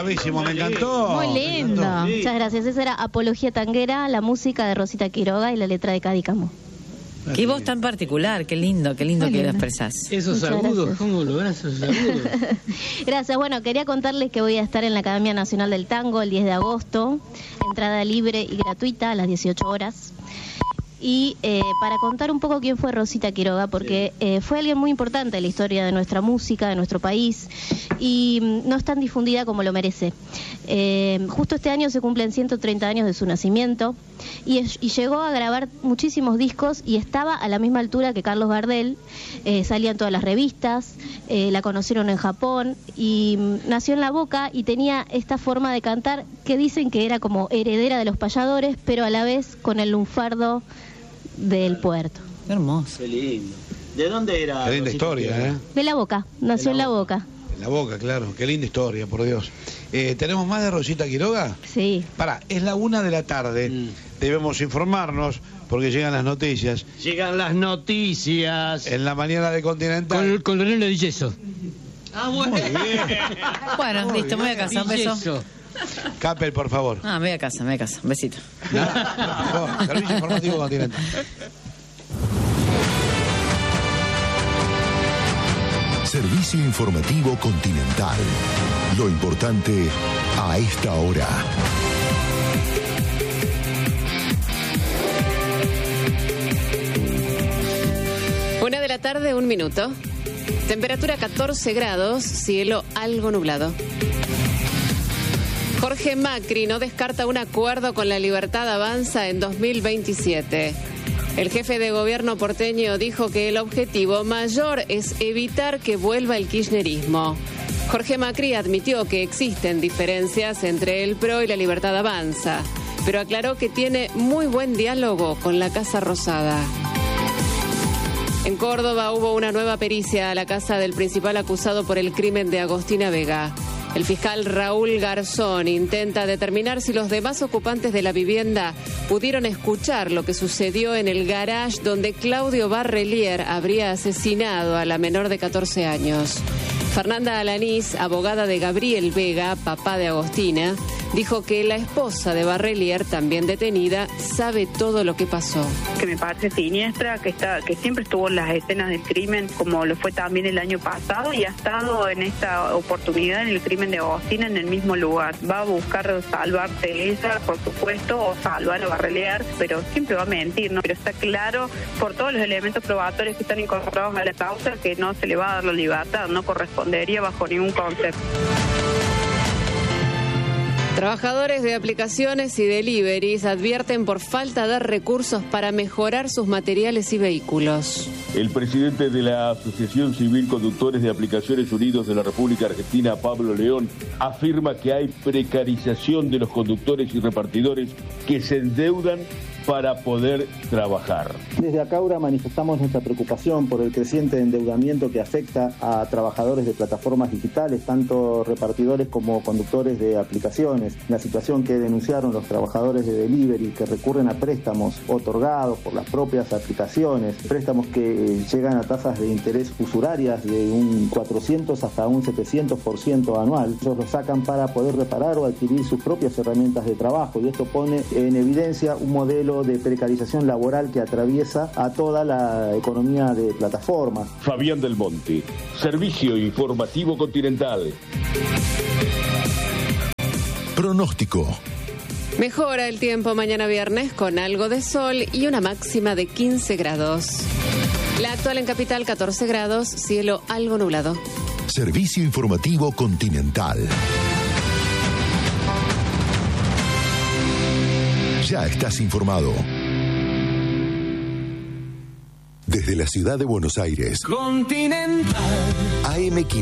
Bravísimo, me encantó. Muy lindo. Sí. Muchas gracias. Esa era Apología Tanguera, la música de Rosita Quiroga y la letra de Cadi Camo. Qué voz tan particular, qué lindo que lo expresás. Esos Muchas agudos, gracias. ¿cómo lográs esos agudos? Gracias. Bueno, quería contarles que voy a estar en la Academia Nacional del Tango el 10 de agosto. Entrada libre y gratuita a las 18 horas. Y para contar un poco quién fue Rosita Quiroga, porque fue alguien muy importante en la historia de nuestra música, de nuestro país, y no es tan difundida como lo merece. Justo este año se cumplen 130 años de su nacimiento, y llegó a grabar muchísimos discos y estaba a la misma altura que Carlos Gardel. Salía en todas las revistas, la conocieron en Japón, y nació en La Boca y tenía esta forma de cantar que dicen que era como heredera de los payadores, pero a la vez con el lunfardo del puerto. Qué hermoso. Qué lindo. ¿De dónde era? Qué linda historia, ¿eh? De La Boca, nació en La Boca. En La Boca, claro. Qué linda historia, por Dios. ¿Tenemos más de Rosita Quiroga? Sí. Pará, es la 1 de la tarde. Debemos informarnos porque llegan las noticias. Llegan las noticias. En la mañana de Continental. Con Leonel de Yeso. Ah, bueno. Muy bien. Bueno, listo, me voy a casa, un beso. Capel, por favor. Me voy a casa, un besito. Por favor, Servicio Informativo Continental. Servicio Informativo Continental. Lo importante a esta hora. Una de la tarde, 1 minuto. Temperatura 14 grados, cielo algo nublado. Jorge Macri no descarta un acuerdo con La Libertad Avanza en 2027. El jefe de gobierno porteño dijo que el objetivo mayor es evitar que vuelva el kirchnerismo. Jorge Macri admitió que existen diferencias entre el PRO y La Libertad Avanza, pero aclaró que tiene muy buen diálogo con la Casa Rosada. En Córdoba hubo una nueva pericia a la casa del principal acusado por el crimen de Agostina Vega. El fiscal Raúl Garzón intenta determinar si los demás ocupantes de la vivienda pudieron escuchar lo que sucedió en el garage donde Claudio Barrelier habría asesinado a la menor de 14 años. Fernanda Alanís, abogada de Gabriel Vega, papá de Agostina, dijo que la esposa de Barrelier, también detenida, sabe todo lo que pasó. Que me parece siniestra, que siempre estuvo en las escenas del crimen, como lo fue también el año pasado, y ha estado en esta oportunidad en el crimen de Agostina en el mismo lugar. Va a buscar salvarse ella, por supuesto, o salvar a Barrelier, pero siempre va a mentir, ¿no? Pero está claro por todos los elementos probatorios que están incorporados a la causa que no se le va a dar la libertad, no correspondería bajo ningún concepto. Trabajadores de aplicaciones y deliveries advierten por falta de recursos para mejorar sus materiales y vehículos. El presidente de la Asociación Civil Conductores de Aplicaciones Unidos de la República Argentina, Pablo León, afirma que hay precarización de los conductores y repartidores que se endeudan para poder trabajar. Desde Acaura manifestamos nuestra preocupación por el creciente endeudamiento que afecta a trabajadores de plataformas digitales, tanto repartidores como conductores de aplicaciones. La situación que denunciaron los trabajadores de delivery que recurren a préstamos otorgados por las propias aplicaciones, préstamos que llegan a tasas de interés usurarias de un 400 hasta un 700% anual. Ellos lo sacan para poder reparar o adquirir sus propias herramientas de trabajo, y esto pone en evidencia un modelo de precarización laboral que atraviesa a toda la economía de plataformas. Fabián del Monte, Servicio Informativo Continental. Pronóstico. Mejora el tiempo mañana viernes con algo de sol y una máxima de 15 grados. La actual en Capital, 14 grados, cielo algo nublado. Servicio Informativo Continental. Ya estás informado. Desde la ciudad de Buenos Aires, Continental. AM500.